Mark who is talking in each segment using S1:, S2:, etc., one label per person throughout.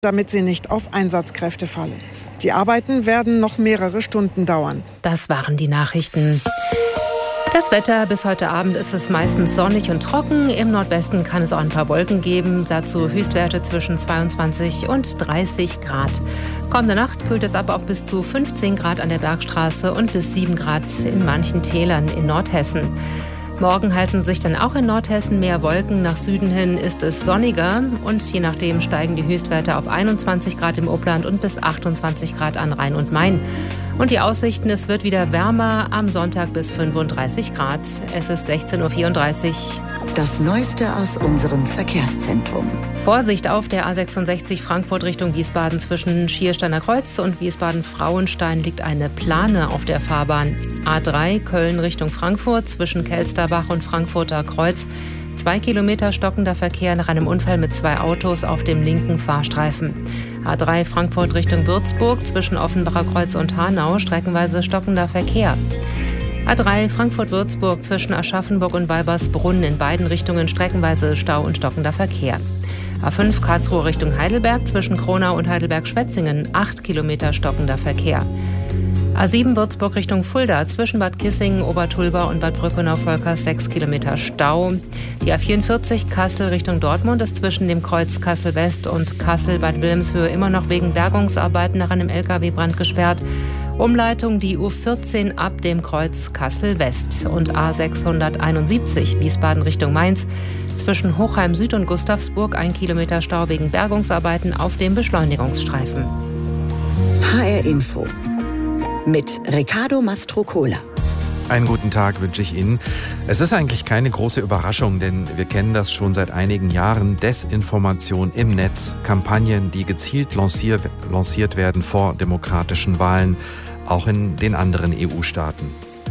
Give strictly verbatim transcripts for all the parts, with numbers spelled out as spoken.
S1: damit sie nicht auf Einsatzkräfte fallen. Die Arbeiten werden noch mehrere Stunden dauern.
S2: Das waren die Nachrichten. Das Wetter: Bis heute Abend ist es meistens sonnig und trocken. Im Nordwesten kann es auch ein paar Wolken geben. Dazu Höchstwerte zwischen zweiundzwanzig und dreißig Grad. Kommende Nacht kühlt es ab auf bis zu fünfzehn Grad an der Bergstraße und bis sieben Grad in manchen Tälern in Nordhessen. Morgen halten sich dann auch in Nordhessen mehr Wolken. Nach Süden hin ist es sonniger und je nachdem steigen die Höchstwerte auf einundzwanzig Grad im Upland und bis achtundzwanzig Grad an Rhein und Main. Und die Aussichten: Es wird wieder wärmer, am Sonntag bis fünfunddreißig Grad. Es ist sechzehn Uhr vierunddreißig.
S3: Das Neueste aus unserem Verkehrszentrum.
S2: Vorsicht auf der A sechsundsechzig Frankfurt Richtung Wiesbaden. Zwischen Schiersteiner Kreuz und Wiesbaden-Frauenstein liegt eine Plane auf der Fahrbahn. A drei Köln Richtung Frankfurt zwischen Kelsterbach und Frankfurter Kreuz. Zwei Kilometer stockender Verkehr nach einem Unfall mit zwei Autos auf dem linken Fahrstreifen. A drei Frankfurt Richtung Würzburg zwischen Offenbacher Kreuz und Hanau streckenweise stockender Verkehr. A drei Frankfurt-Würzburg zwischen Aschaffenburg und Weibersbrunn in beiden Richtungen streckenweise Stau und stockender Verkehr. A fünf Karlsruhe Richtung Heidelberg zwischen Kronau und Heidelberg-Schwetzingen acht Kilometer stockender Verkehr. A sieben Würzburg Richtung Fulda zwischen Bad Kissingen, Obertulba und Bad Brückenau-Volkers sechs Kilometer Stau. Die A vierundvierzig Kassel Richtung Dortmund ist zwischen dem Kreuz Kassel-West und Kassel-Bad Wilhelmshöhe immer noch wegen Bergungsarbeiten nach einem L K W-Brand gesperrt. Umleitung die U vierzehn ab dem Kreuz Kassel-West und A sechshunderteinundsiebzig Wiesbaden Richtung Mainz zwischen Hochheim Süd und Gustavsburg ein Kilometer Stau wegen Bergungsarbeiten auf dem Beschleunigungsstreifen.
S3: H R Info mit Riccardo Mastrocola.
S4: Einen guten Tag wünsche ich Ihnen. Es ist eigentlich keine große Überraschung, denn wir kennen das schon seit einigen Jahren. Desinformation im Netz, Kampagnen, die gezielt lanciert, lanciert werden vor demokratischen Wahlen, auch in den anderen E U-Staaten.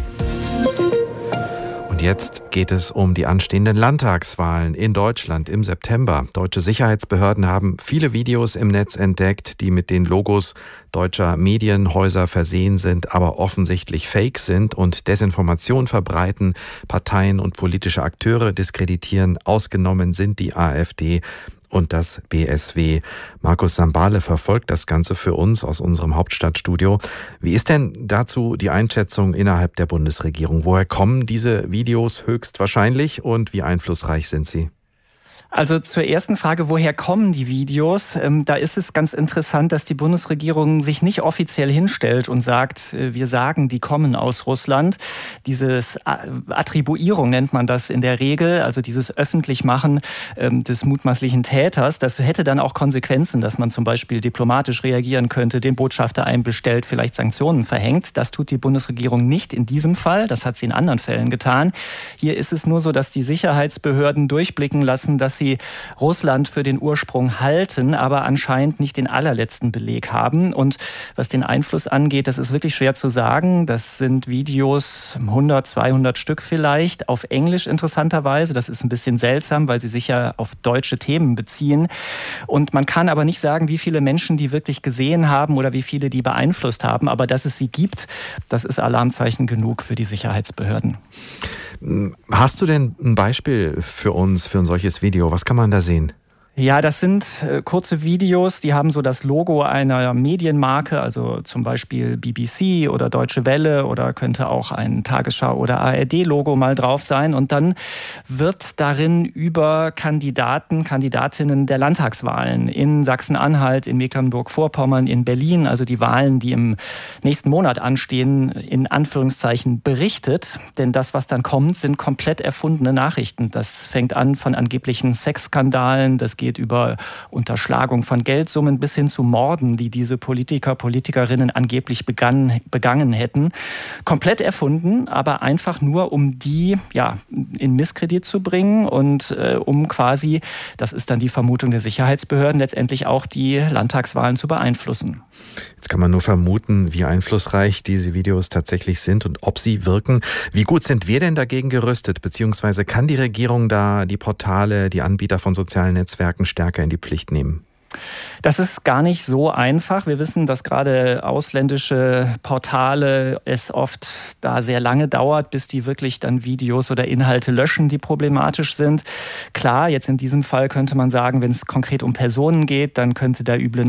S4: Und jetzt geht es um die anstehenden Landtagswahlen in Deutschland im September. Deutsche Sicherheitsbehörden haben viele Videos im Netz entdeckt, die mit den Logos deutscher Medienhäuser versehen sind, aber offensichtlich fake sind und Desinformation verbreiten, Parteien und politische Akteure diskreditieren. Ausgenommen sind die AfD und das B S W. Markus Sambale verfolgt das Ganze für uns aus unserem Hauptstadtstudio. Wie ist denn dazu die Einschätzung innerhalb der Bundesregierung? Woher kommen diese Videos höchstwahrscheinlich und wie einflussreich sind sie?
S5: Also zur ersten Frage, woher kommen die Videos? Ähm, da ist es ganz interessant, dass die Bundesregierung sich nicht offiziell hinstellt und sagt, äh, wir sagen, die kommen aus Russland. Dieses Attribuierung nennt man das in der Regel, also dieses Öffentlichmachen ähm, des mutmaßlichen Täters. Das hätte dann auch Konsequenzen, dass man zum Beispiel diplomatisch reagieren könnte, den Botschafter einbestellt, vielleicht Sanktionen verhängt. Das tut die Bundesregierung nicht in diesem Fall. Das hat sie in anderen Fällen getan. Hier ist es nur so, dass die Sicherheitsbehörden durchblicken lassen, dass sie Russland für den Ursprung halten, aber anscheinend nicht den allerletzten Beleg haben. Und was den Einfluss angeht, das ist wirklich schwer zu sagen. Das sind Videos, hundert, zweihundert Stück vielleicht, auf Englisch interessanterweise. Das ist ein bisschen seltsam, weil sie sich ja auf deutsche Themen beziehen. Und man kann aber nicht sagen, wie viele Menschen die wirklich gesehen haben oder wie viele die beeinflusst haben. Aber dass es sie gibt, das ist Alarmzeichen genug für die Sicherheitsbehörden.
S4: Hast du denn ein Beispiel für uns, für ein solches Video? Was kann man da sehen?
S5: Ja, das sind äh, kurze Videos, die haben so das Logo einer Medienmarke, also zum Beispiel B B C oder Deutsche Welle oder könnte auch ein Tagesschau- oder A R D-Logo mal drauf sein. Und dann wird darin über Kandidaten, Kandidatinnen der Landtagswahlen in Sachsen-Anhalt, in Mecklenburg-Vorpommern, in Berlin, also die Wahlen, die im nächsten Monat anstehen, in Anführungszeichen berichtet. Denn das, was dann kommt, sind komplett erfundene Nachrichten. Das fängt an von angeblichen Sexskandalen, das geht über Unterschlagung von Geldsummen bis hin zu Morden, die diese Politiker, Politikerinnen angeblich begann, begangen hätten. Komplett erfunden, aber einfach nur, um die ja, in Misskredit zu bringen und äh, um quasi, das ist dann die Vermutung der Sicherheitsbehörden, letztendlich auch die Landtagswahlen zu beeinflussen.
S4: Jetzt kann man nur vermuten, wie einflussreich diese Videos tatsächlich sind und ob sie wirken. Wie gut sind wir denn dagegen gerüstet? Beziehungsweise kann die Regierung da die Portale, die Anbieter von sozialen Netzwerken stärker in die Pflicht nehmen?
S5: Das ist gar nicht so einfach. Wir wissen, dass gerade ausländische Portale es oft da sehr lange dauert, bis die wirklich dann Videos oder Inhalte löschen, die problematisch sind. Klar, jetzt in diesem Fall könnte man sagen, wenn es konkret um Personen geht, dann könnte der üble